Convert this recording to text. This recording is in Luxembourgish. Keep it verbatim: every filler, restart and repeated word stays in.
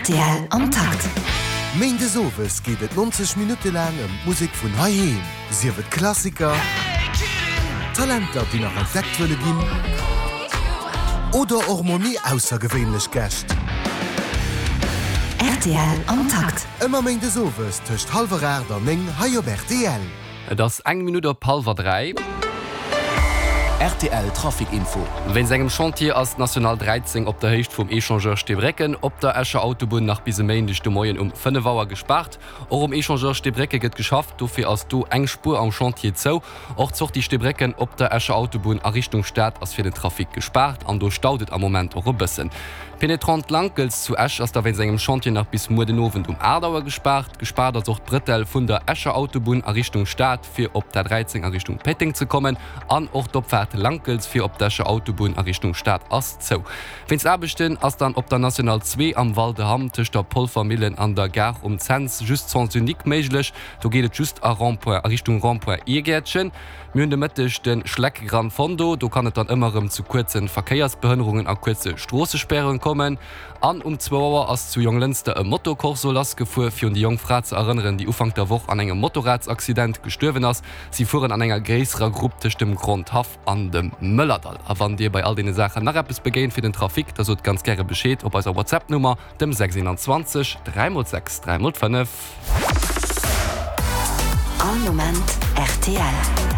R T L am Takt. Mein des Owes geht et neunzig Minuten lang um Musik von Haien. Sie wird Klassiker, Talenter, die nach entdeckt wollen gehen, oder auch mal mehr außergewöhnlich Gäste. R T L am Takt. Immer mein des Owes töcht halber Erde an eng Hai op R T L. Das eng Minute op Palver drei. R T L Trafikinfo. Wenn segem Chantier als National dreizehn op der Hecht vom Echangeur Stebrecken, op der Escher Autobahn nach Bisemeindech de Moien um fünf Uhr gespart. Auch um Echangeur Stebrecke gëtt geschafft, dofir ass du eng Spur am Chantier zou. Auch zocht die Stebrecken op der Escher Autobahn a Richtung Stadt ass fir den Trafik gespart, an du staudet am Moment auch bëssen. Penetrant Langels zu Esch ass der wenn segem Chantier nach bis Mudenowen um Erdauer gespart, gespart as auch Drittel vun der Escher Autobahn a Richtung Stadt fir op der dreizehn a Richtung Petting zu kommen, an och dopfährt Langels fir op d'Escher Autobahn a Richtung Stadt ass zou. Wenns erbestin ass dann op der National zwei am Waldeham tech der Polvermillen an der Gar um Zenz just zonsunik méiglech, do gehtet just a Rampoint a Richtung Rampoint Egätchen. Mün de Mëttech den Schleck Gran Fondo, do kann et dann immerem zu kurzen Verkehrsbehinderungen a kurze Strassesperren kommen. An um zwei Uhr ass zu Jonglenste e Motokorso lass gefuhr fir die Jungfrau zu erinnern, die Ufang der Woche an engem Motorradsaccident gestürwen ass. Sie fuhren an enger gräserer Gruppe tech dem Grundhaf an dem Müllerdal. A wann dir bei all den Sachen nach etwas begehen für den Trafik, da sollt ganz gerne Bescheid op als WhatsApp-Nummer dem sechs zwei drei sechs drei fünf. All Moment R T L.